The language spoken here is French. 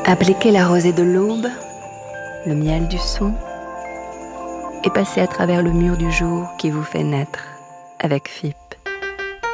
Appliquez la rosée de l'aube, le miel du son, et passez à travers le mur du jour qui vous fait naître avec FIP.